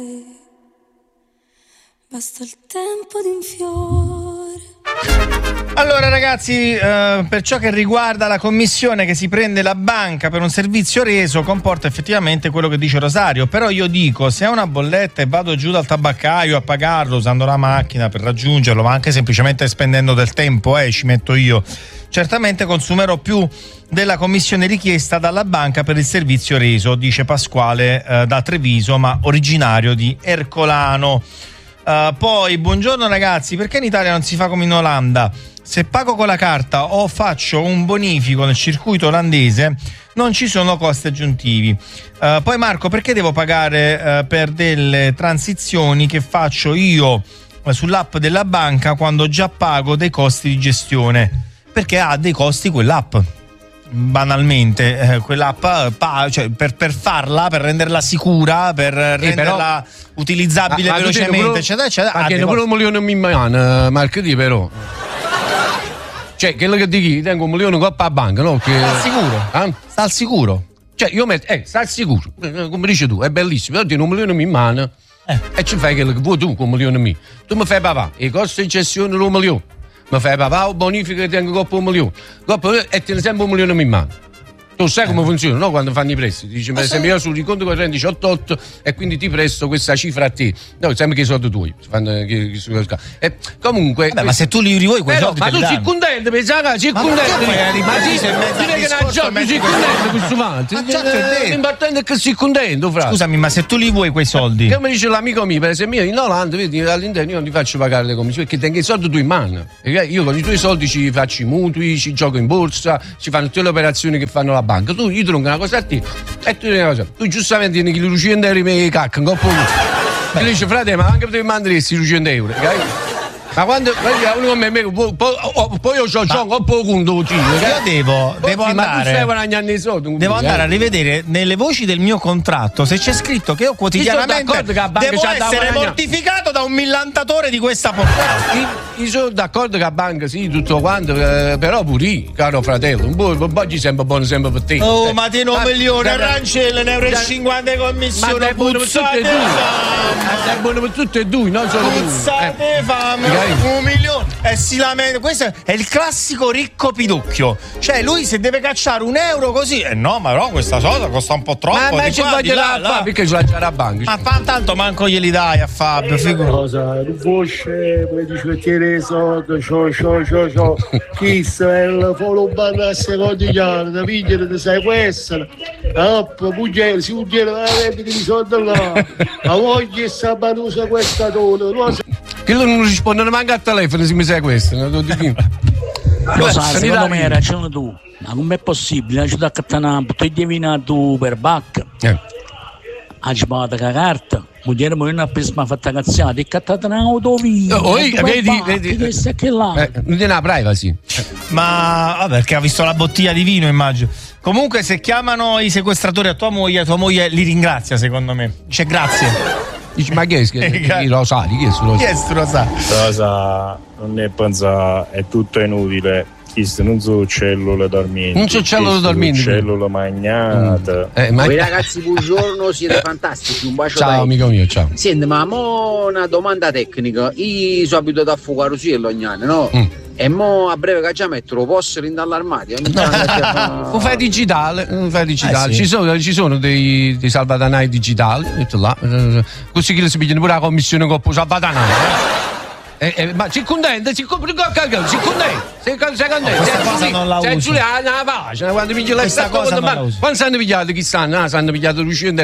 Basta il tempo di un fiore. Allora ragazzi, per ciò che riguarda la commissione che si prende la banca per un servizio reso, comporta effettivamente quello che dice Rosario, però io dico, se ho una bolletta e vado giù dal tabaccaio a pagarlo usando la macchina per raggiungerlo, ma anche semplicemente spendendo del tempo, ci metto io, certamente consumerò più della commissione richiesta dalla banca per il servizio reso, dice Pasquale da Treviso, ma originario di Ercolano. Poi, buongiorno ragazzi, perché in Italia non si fa come in Olanda? Se pago con la carta o faccio un bonifico nel circuito olandese non ci sono costi aggiuntivi. Poi Marco, perché devo pagare per delle transizioni che faccio io sull'app della banca quando già pago dei costi di gestione? Perché ha dei costi quell'app. Banalmente quell'app cioè, per farla, per renderla sicura, per renderla utilizzabile velocemente, eccetera eccetera. Ma che non un milione in mano, Marco, però cioè quello che dici, tengo un milione coppa a banca, no? Che... sta al sicuro? Sta al sicuro? Cioè io metto, sta al sicuro, come dici tu, è bellissimo, però tieni un milione in mano e ci fai quello che vuoi tu con un milione in mano. Tu mi fai papà, i costi di gestione di un milione, mi fai papà, bonifica che tengo coppa un milione, e tieni sempre un milione in mano. Tu sai come funziona, no? Quando fanno i prestiti, dici, per esempio, io sul riconto corrente 88 e quindi ti presto questa cifra a te. No, sembra che i soldi tuoi. Comunque. Vabbè, ma se tu li rivuoi quei soldi. Ma tu sei contento, pensavo, sei contento. Ma sì, direi che non gioco, sei contento questo fatto. L'importante è che sei contento, fra. Scusami, ma se tu li vuoi quei soldi. Come dice l'amico mio, per esempio, in Olanda, vedi, all'interno io non ti faccio pagare le commissioni, perché tengo i soldi tu in mano. Io con i tuoi soldi ci faccio i mutui, ci gioco in borsa, ci fanno tutte le operazioni che fanno la banca. Tu gli tronchi una cosa a te e tu una cosa. Tu giustamente tieni che i 200 euro mi cacca un coppo. Ti dice, frate, ma anche per mandare questi 200 euro, ma quando uno come me poi io c'ho un coppo conto io devo andare a rivedere nelle voci del mio contratto se c'è scritto che io quotidianamente devo essere mortificato da un millantatore di questa portata. Io sono d'accordo che la banca sì, tutto quanto, però pure io, caro fratello, un po' ci sembra buono sempre per te. Oh, ma ti un milione arancelle, ne avrei 50 commissioni. Ma è buono per tutte e due. È buono per tutte e due, non solo puzzate fame. 1 milione e si lamenta. Questo è il classico ricco pidocchio, cioè lui se deve cacciare un euro così no, ma no, questa cosa costa un po' troppo, ma ci voglio là, perché ce l'ha già la banca, ma tanto manco glieli dai a Fabio, cosa voce come dice perché soldi ciò chissà è il follow a secondigliano da pigliare da sai questa pugliere si pugliere veramente di soldi là a voglia e sabanusa questa tona che non risponde manca al telefono se mi sai questo, lo sai, secondo me hai ragione tu, ma com'è possibile ci da accattare una bottiglia di vino tu per bacca ha sbagliato la carta moglie non ha preso ma fatta cazzata e cattata un'autovia vedi questa che là non tiene la privacy ma perché ha visto la bottiglia di vino immagino. Comunque se chiamano i sequestratori a tua moglie li ringrazia secondo me, dice grazie. Dici, ma che è Rosari? Chi è Rosari? Rosa, non ne pensa, è tutto inutile. Queste non sono cellule dormienti. Non sono cellule dormienti. Cellule magnate. Voi ragazzi, buongiorno, siete fantastici. Un bacio. Ciao, amico mio, ciao. Senti, ma mo una domanda tecnica. Io sono abituato a fuoco sì ogni anno, no? E mo a breve cacciametto lo posso rindare all'armadio? Lo fai digitale, sì. Ci sono dei salvadanai digitali, là. Così che si pigliano pure la commissione coppo salvadanai. Ma sei contento? Sei contento? Questa cosa non la uso. Giuliana, pagina, quando pigli la questa cosa non la uso. Quando sanno pigliato chi stanno? Sanno pigliato Lucente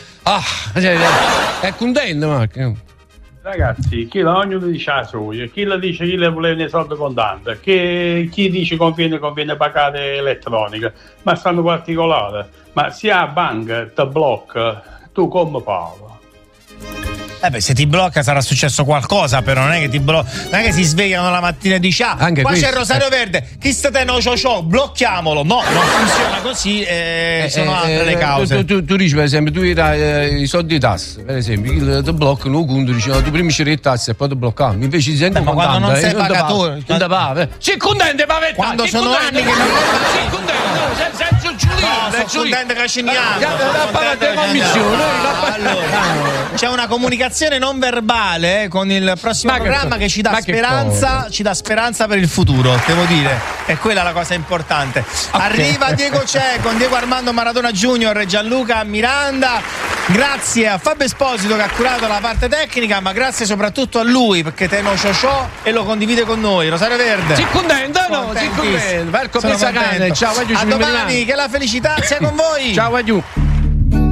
è contento, Marco. Ragazzi, chi ognuno dice la sua, chi la dice chi le voleva nei soldi contanti, chi dice conviene pagare elettronica, ma stanno particolari. Ma se la banca ti blocca, tu come parli? Se ti blocca sarà successo qualcosa, però non è che non è che si svegliano la mattina e dici qua c'è il rosario verde, chi sta te no blocchiamolo. No, non funziona così, sono altre le cause. Tu dici per esempio, tu i soldi di tasse, per esempio, ti bloccano un conto, dici tu prima ci le tasse e poi ti bloccano. Invece ti senti contante. Quando non sei pagatore. Sei contento, quando sono anni che non sei contento, senza giudizio. Sono contento che ci c'è una comunicazione non verbale con il prossimo programma che ci dà speranza per il futuro, devo dire, è quella la cosa importante. Arriva Diego C'è con Diego Armando Maradona Junior e Gianluca Miranda. Grazie a Fabio Esposito che ha curato la parte tecnica, ma grazie soprattutto a lui perché te no e lo condivide con noi. Rosario Verde, si contento, no? Si contento. Ciao, a domani, che la felicità sia con voi. Ciao a